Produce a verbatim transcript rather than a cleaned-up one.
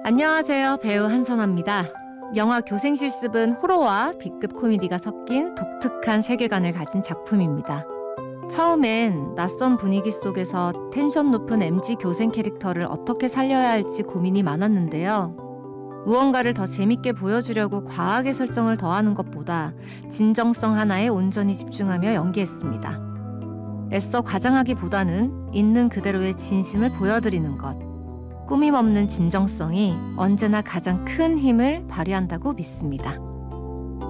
안녕하세요. 배우 한선아입니다. 영화 교생실습은 호러와 B급 코미디가 섞인 독특한 세계관을 가진 작품입니다. 처음엔 낯선 분위기 속에서 텐션 높은 엠지 교생 캐릭터를 어떻게 살려야 할지 고민이 많았는데요. 무언가를 더 재밌게 보여주려고 과하게 설정을 더하는 것보다 진정성 하나에 온전히 집중하며 연기했습니다. 애써 과장하기보다는 있는 그대로의 진심을 보여드리는 것. 꾸밈 없는 진정성이 언제나 가장 큰 힘을 발휘한다고 믿습니다.